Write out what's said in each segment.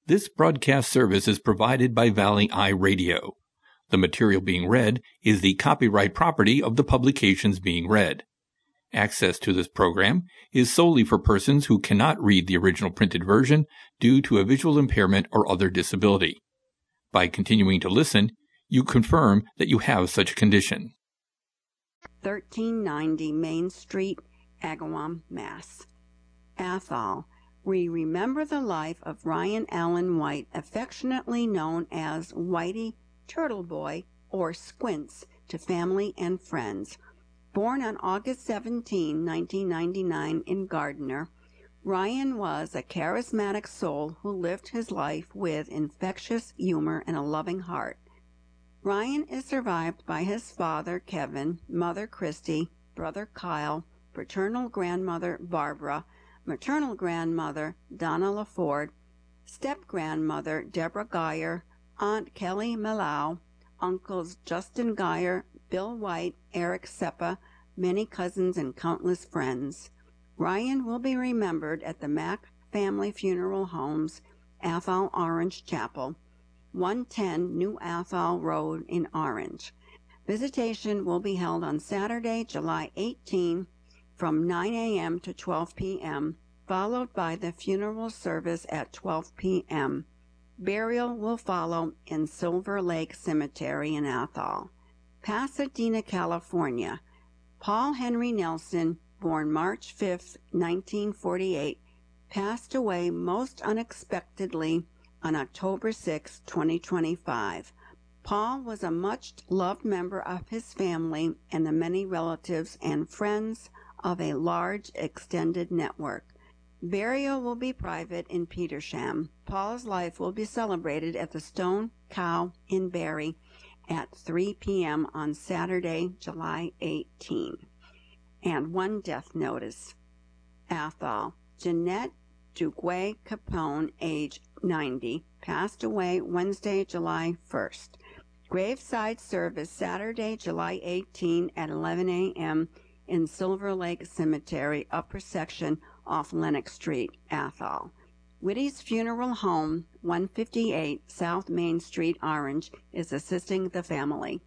This broadcast service is provided by Valley Eye Radio. The material being read is the copyright property of the publications being read. Access to this program is solely for persons who cannot read the original printed version due to a visual impairment or other disability. By continuing to listen, you confirm that you have such a condition. 1390 Main Street, Agawam, Mass. Athol. We remember the life of Ryan Allen White, affectionately known as Whitey, Turtle Boy, or Squints to family and friends. Born on August 17, 1999 in Gardner, Ryan was a charismatic soul who lived his life with infectious humor and a loving heart. Ryan is survived by his father, Kevin, mother, Christy, brother, Kyle, paternal grandmother, Barbara, maternal grandmother, Donna LaFord, step-grandmother, Deborah Geyer, Aunt Kelly Malau, uncles Justin Geyer, Bill White, Eric Seppa, many cousins and countless friends. Ryan will be remembered at the Mack Family Funeral Homes, Athol Orange Chapel, 110 New Athol Road in Orange. Visitation will be held on Saturday, July 18, from 9 a.m. to 12 p.m., followed by the funeral service at 12 p.m. Burial will follow in Silver Lake Cemetery in Athol. Pasadena, California. Paul Henry Nelson, born March 5, 1948, passed away most unexpectedly on October 6, 2025. Paul was a much-loved member of his family and the many relatives and friends of a large extended network. Burial will be private in Petersham. Paul's life will be celebrated at the Stone Cow in Barrie at 3 p.m. on Saturday, July 18. And one death notice. Athol. Jeanette Duguay Capone, age 90, passed away Wednesday, July 1st. Graveside service Saturday, July 18 at 11 a.m. in Silver Lake Cemetery, upper section off Lenox Street, Athol. Whitty's Funeral Home, 158 South Main Street, Orange, is assisting the family.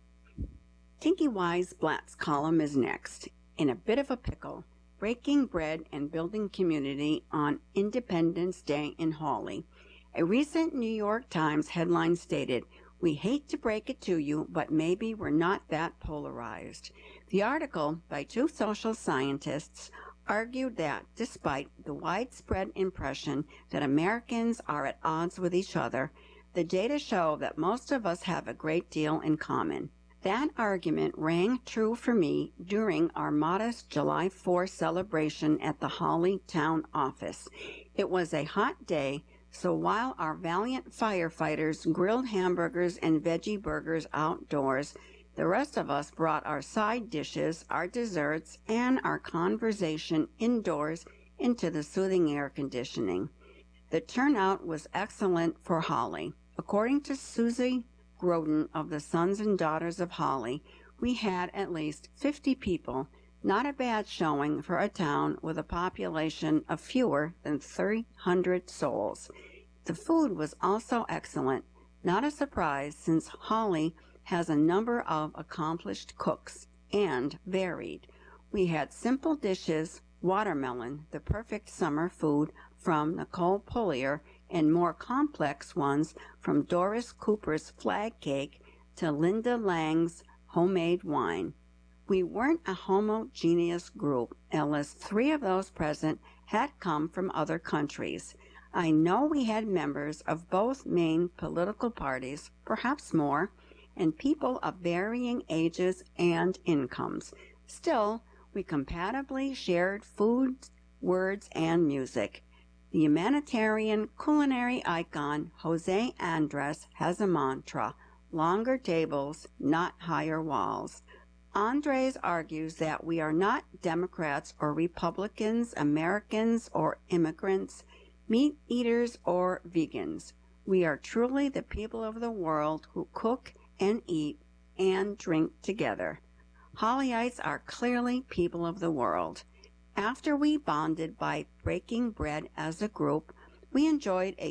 Tinky Wise Blatt's column is next. In a bit of a pickle, breaking bread and building community on Independence Day in Hawley. A recent New York Times headline stated, "We hate to break it to you, but maybe we're not that polarized." The article, by two social scientists, argued that despite the widespread impression that Americans are at odds with each other, the data show that most of us have a great deal in common. That argument rang true for me during our modest July 4th celebration at the Hawley Town Office. It was a hot day, so while our valiant firefighters grilled hamburgers and veggie burgers outdoors, the rest of us brought our side dishes, our desserts, and our conversation indoors into the soothing air conditioning. The turnout was excellent for Hawley. According to Susie Groden of the Sons and Daughters of Hawley, we had at least 50 people, not a bad showing for a town with a population of fewer than 300 souls. The food was also excellent, not a surprise since Hawley has a number of accomplished cooks, and varied. We had simple dishes, watermelon, the perfect summer food from Nicole Pullier, and more complex ones from Doris Cooper's flag cake to Linda Lang's homemade wine. We weren't a homogeneous group, unless 3 of those present had come from other countries. I know we had members of both main political parties, perhaps more, and people of varying ages and incomes. Still, we compatibly shared food, words, and music. The humanitarian culinary icon Jose Andres has a mantra: longer tables, not higher walls. Andres argues that we are not Democrats or Republicans, Americans or immigrants, meat eaters or vegans. We are truly the people of the world who cook and eat and drink together. Hawleyites are clearly people of the world. After we bonded by breaking bread as a group, we enjoyed a